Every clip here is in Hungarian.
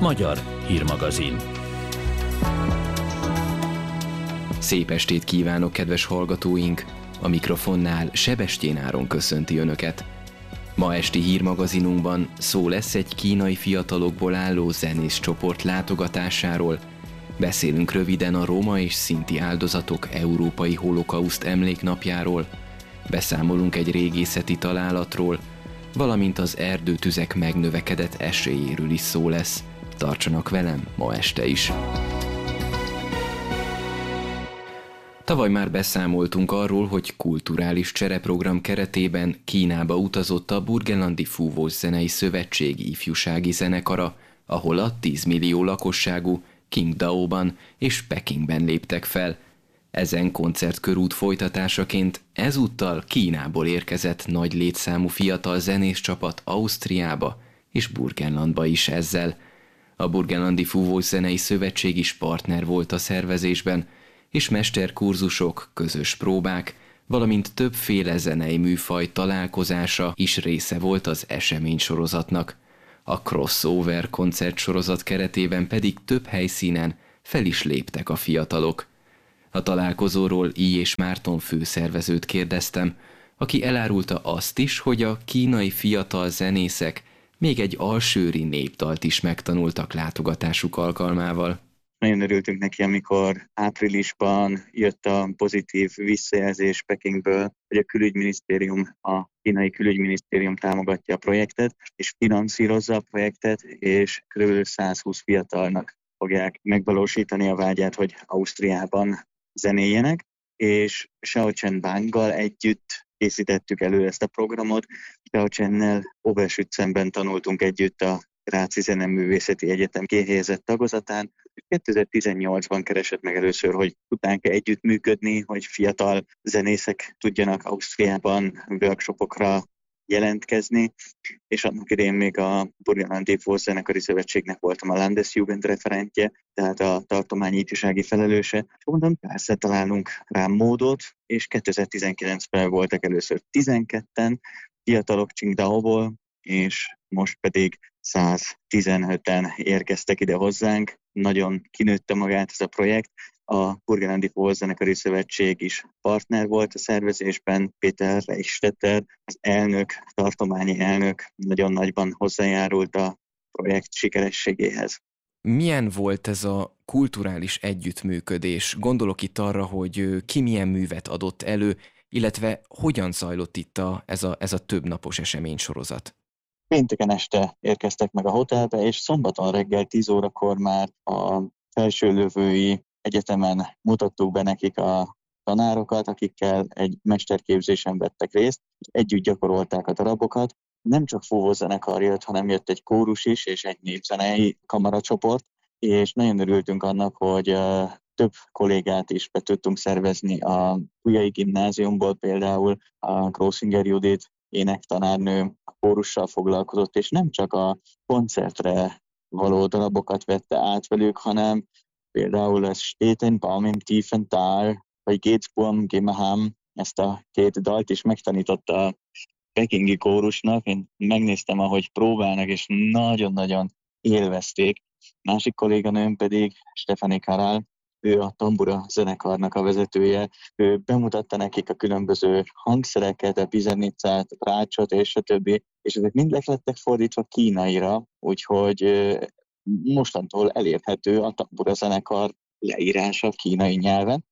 Magyar hírmagazin. Szép estét kívánok, kedves hallgatóink! A mikrofonnál Sebestyén Áron köszönti Önöket. Ma esti hírmagazinunkban szó lesz egy kínai fiatalokból álló zenészcsoport látogatásáról. Beszélünk röviden a roma és szinti áldozatok európai holokauszt emléknapjáról. Beszámolunk egy régészeti találatról, valamint az erdőtüzek megnövekedett esélyéről is szó lesz. Tartsanak velem ma este is! Tavaly már beszámoltunk arról, hogy kulturális csereprogram keretében Kínába utazott a Burgenlandi Fúvós Zenei Szövetség ifjúsági zenekara, ahol a 10 millió lakosságú Qingdaoban és Pekingben léptek fel. Ezen koncertkörút folytatásaként ezúttal Kínából érkezett nagy létszámú fiatal zenészcsapat Ausztriába és Burgenlandba is ezzel. A Burgenlandi Fúvós Zenei Szövetség is partner volt a szervezésben, és mesterkurzusok, közös próbák, valamint többféle zenei műfaj találkozása is része volt az eseménysorozatnak. A crossover koncertsorozat keretében pedig több helyszínen fel is léptek a fiatalok. A találkozóról I. és Márton főszervezőt kérdeztem, aki elárulta azt is, hogy a kínai fiatal zenészek még egy alsőri népdalt is megtanultak látogatásuk alkalmával. Nagyon örültünk neki, amikor áprilisban jött a pozitív visszajelzés Pekingből, hogy a kínai külügyminisztérium támogatja a projektet, és finanszírozza a projektet, és kb. 120 fiatalnak fogják megvalósítani a vágyát, hogy Ausztriában zenéljenek, és Shaochen Wanggal együtt készítettük elő ezt a programot. Shaochennel Oberschützenben tanultunk együtt a Gráci Zeneművészeti Egyetem kihelyezett tagozatán. 2018-ban keresett meg először, hogy tudnánk-e együttműködni, hogy fiatal zenészek tudjanak Ausztriában workshopokra jelentkezni, és annak idején még a Burgenlandi Fúvós Zenekari Szövetségnek voltam a Landesjugend referentje, tehát a tartományi ifjúsági felelőse. És mondom, persze találunk rá módot, és 2019-ben voltak először 12-en fiatalok Qingdaoból, és most pedig 115-en érkeztek ide hozzánk. Nagyon kinőtte magát ez a projekt. A Burgenlandi Fúvós Zenekari Szövetség is partner volt a szervezésben. Péter Reichstetter, az elnök, tartományi elnök nagyon nagyban hozzájárult a projekt sikerességéhez. Milyen volt ez a kulturális együttműködés? Gondolok itt arra, hogy ki milyen művet adott elő, illetve hogyan zajlott itt ez a többnapos eseménysorozat? Pénteken este érkeztek meg a hotelbe, és szombaton reggel 10 órakor már a felsőlövői egyetemen mutattuk be nekik a tanárokat, akikkel egy mesterképzésen vettek részt, együtt gyakorolták a darabokat. Nem csak fúvózenekar jött, hanem jött egy kórus is, és egy népzenei kamaracsoport, és nagyon örültünk annak, hogy több kollégát is be tudtunk szervezni a Ujjai Gimnáziumból, például a Grossinger Judit énektanárnő a kórussal foglalkozott, és nem csak a koncertre való darabokat vette át velük, hanem például ez Steht Baum im tiefen Tal, vagy Gehtsburm Gemaham, ezt a két dalt is megtanította a pekingi kórusnak. Én megnéztem, ahogy próbálnak, és nagyon-nagyon élvezték. Másik kolléganőm pedig Stefanie Karál, ő a tambura zenekarnak a vezetője. Ő bemutatta nekik a különböző hangszereket, a bizenicát, a rácsot és a többi, és ezek mind lettek fordítva kínaira, úgyhogy mostantól elérhető a tambura zenekar leírása kínai nyelven,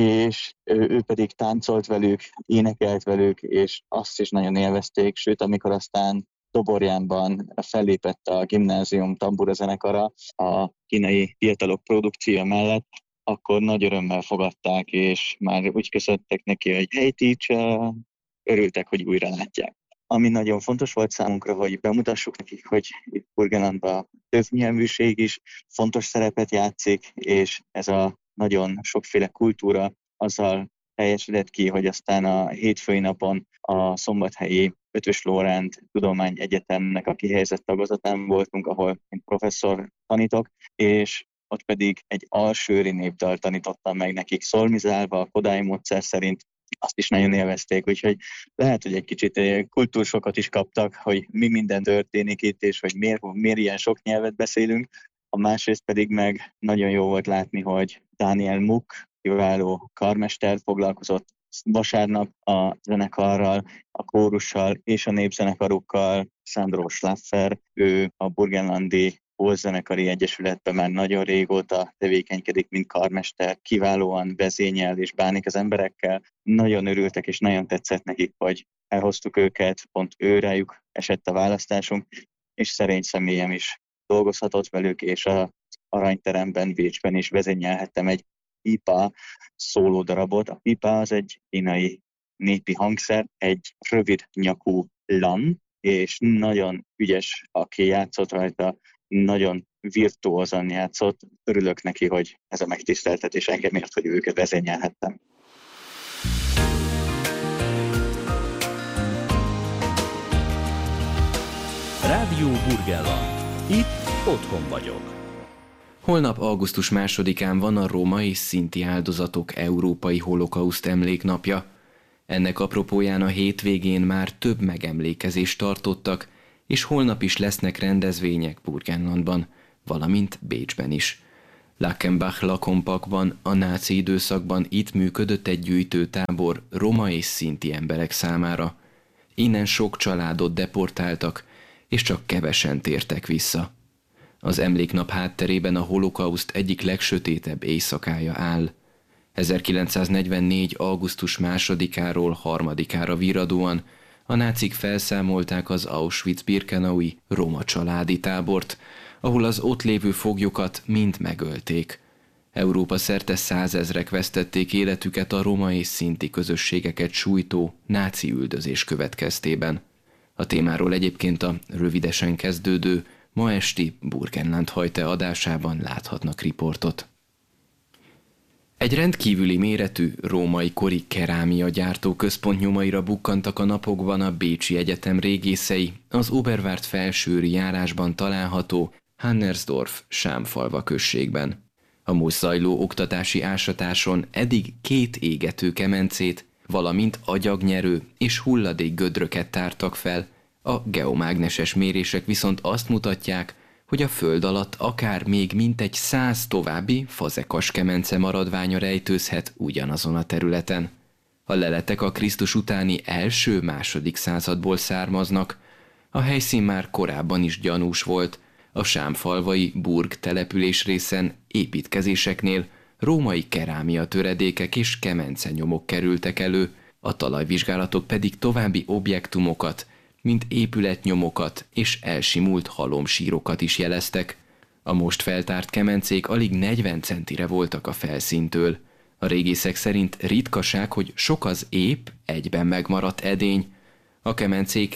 és ő pedig táncolt velük, énekelt velük, és azt is nagyon élvezték, sőt, amikor aztán Toborjánban fellépett a gimnázium tambura zenekara a kínai fiatalok produkciója mellett, akkor nagy örömmel fogadták, és már úgy köszöntek neki, hogy hey teacher, örültek, hogy újra látják. Ami nagyon fontos volt számunkra, hogy bemutassuk nekik, hogy itt Burgenlandban több nyelvűség is fontos szerepet játszik, és ez a nagyon sokféle kultúra azzal teljesedett ki, hogy aztán a hétfői napon a szombathelyi Eötvös Loránd Tudományegyetemnek a kihelyezett tagozatán voltunk, ahol mint professzor tanítok, és ott pedig egy alsőri népdalt tanítottam meg nekik szolmizálva, a Kodály módszer szerint. Azt is nagyon élvezték, úgyhogy lehet, hogy egy kicsit kultúrsokat is kaptak, hogy mi minden történik itt, és hogy miért ilyen sok nyelvet beszélünk, A másrészt pedig meg nagyon jó volt látni, hogy Daniel Muck, kiváló karmester, foglalkozott vasárnap a zenekarral, a kórussal és a népzenekarukkal. Sandro Schlaffer, ő a Burgenlandi Volkszenekari Egyesületben már nagyon régóta tevékenykedik, mint karmester, kiválóan vezényel és bánik az emberekkel. Nagyon örültek és nagyon tetszett nekik, hogy elhoztuk őket, pont őrájuk esett a választásunk, és szerény személyem is dolgozhatott velük, és az aranyteremben, Bécsben is vezényelhettem egy pipa szólódarabot. A pipa az egy kínai népi hangszer, egy rövid nyakú lan, és nagyon ügyes, aki játszott rajta, nagyon virtuózan játszott. Örülök neki, hogy ez a megtiszteltetés engem ért, hogy őket vezényelhettem. Rádió Burgenland. Itt otthon vagyok. Holnap augusztus 2-án van a roma és szinti áldozatok Európai Holokauszt Emléknapja. Ennek apropóján a hétvégén már több megemlékezést tartottak, és holnap is lesznek rendezvények Burgenlandban, valamint Bécsben is. Lackenbach-Lakompakban a náci időszakban itt működött egy gyűjtőtábor roma és szinti emberek számára. Innen sok családot deportáltak, és csak kevesen tértek vissza. Az emléknap hátterében a holokauszt egyik legsötétebb éjszakája áll. 1944. augusztus 2-áról 3-ára virradóan a nácik felszámolták az Auschwitz-Birkenaui roma családi tábort, ahol az ott lévő foglyokat mind megölték. Európa szerte 100 000-ek vesztették életüket a roma és szinti közösségeket sújtó náci üldözés következtében. A témáról egyébként a rövidesen kezdődő, ma esti Burgenland Heute adásában láthatnak riportot. Egy rendkívüli méretű római kori kerámia gyártó központ nyomaira bukkantak a napokban a Bécsi Egyetem régészei az Oberwart felsőri járásban található Hannersdorf Sámfalva községben. A most zajló oktatási ásatáson eddig 2 égető kemencét, valamint agyagnyerő és hulladékgödröket tártak fel, a geomágneses mérések viszont azt mutatják, hogy a föld alatt akár még mintegy 100 további fazekas kemence maradványa rejtőzhet ugyanazon a területen. A leletek a Krisztus utáni 1.-2. századból származnak, a helyszín már korábban is gyanús volt, a sámfalvai Burg településrészen építkezéseknél római kerámia töredékek és kemencenyomok kerültek elő, a talajvizsgálatok pedig további objektumokat, mint épületnyomokat és elsimult halomsírokat is jeleztek. A most feltárt kemencék alig 40 centire voltak a felszíntől. A régészek szerint ritkaság, hogy sok az épp, egyben megmaradt edény. A kemencék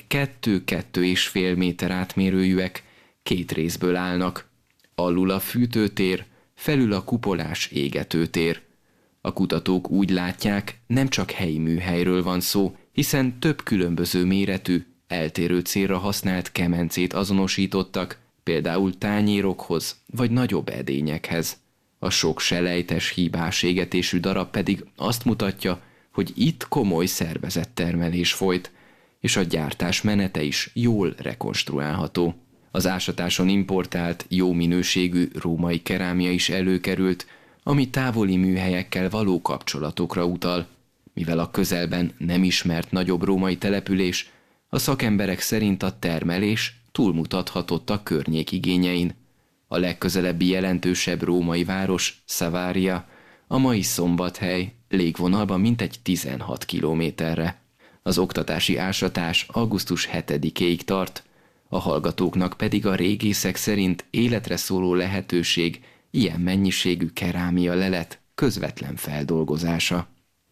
2-2,5 méter átmérőjűek, 2 részből állnak. Alul a fűtőtér, felül a kupolás égetőtér. A kutatók úgy látják, nem csak helyi műhelyről van szó, hiszen több különböző méretű, eltérő célra használt kemencét azonosítottak, például tányérokhoz vagy nagyobb edényekhez. A sok selejtes, hibás égetésű darab pedig azt mutatja, hogy itt komoly szervezettermelés folyt, és a gyártás menete is jól rekonstruálható. Az ásatáson importált, jó minőségű római kerámia is előkerült, ami távoli műhelyekkel való kapcsolatokra utal. Mivel a közelben nem ismert nagyobb római település, a szakemberek szerint a termelés túlmutathatott a környék igényein. A legközelebbi jelentősebb római város, Savaria, a mai Szombathely légvonalban mintegy 16 kilométerre. Az oktatási ásatás augusztus 7-éig tart, a hallgatóknak pedig a régészek szerint életre szóló lehetőség ilyen mennyiségű kerámia lelet közvetlen feldolgozása.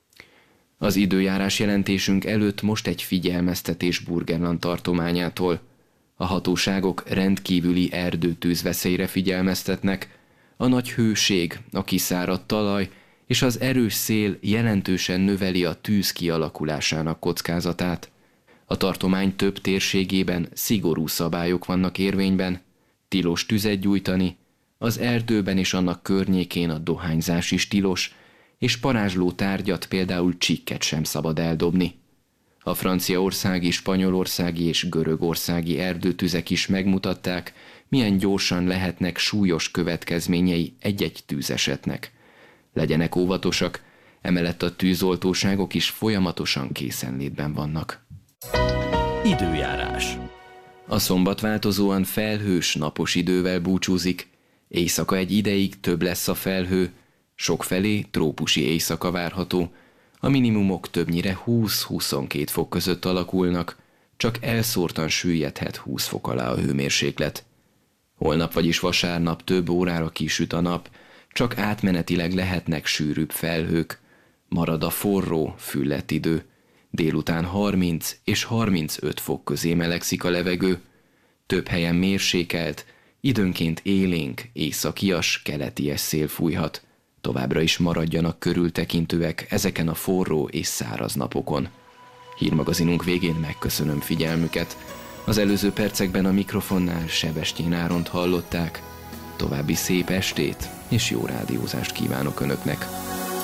Az időjárás jelentésünk előtt most egy figyelmeztetés Burgenland tartományától. A hatóságok rendkívüli erdőtűzveszélyre figyelmeztetnek, a nagy hőség, a kiszáradt talaj és az erős szél jelentősen növeli a tűz kialakulásának kockázatát. A tartomány több térségében szigorú szabályok vannak érvényben, tilos tüzet gyújtani, az erdőben és annak környékén a dohányzás is tilos, és parázsló tárgyat, például csikket sem szabad eldobni. A franciaországi, spanyolországi és görögországi erdőtüzek is megmutatták, milyen gyorsan lehetnek súlyos következményei egy-egy tűzesetnek. Legyenek óvatosak, emellett a tűzoltóságok is folyamatosan készenlétben vannak. Időjárás. A szombat változóan felhős, napos idővel búcsúzik, éjszaka egy ideig több lesz a felhő, sokfelé trópusi éjszaka várható, a minimumok többnyire 20-22 fok között alakulnak, csak elszórtan süllyedhet 20 fok alá a hőmérséklet. Holnap, vagyis vasárnap több órára kisüt a nap, csak átmenetileg lehetnek sűrűbb felhők, marad a forró, füllett idő, délután 30 és 35 fok közé melegszik a levegő, több helyen mérsékelt, időnként élénk, északias, keleties szél fújhat, továbbra is maradjanak körültekintőek ezeken a forró és száraz napokon. Hírmagazinunk végén megköszönöm figyelmüket. Az előző percekben a mikrofonnál Sebestyén Áront hallották. További szép estét és jó rádiózást kívánok Önöknek.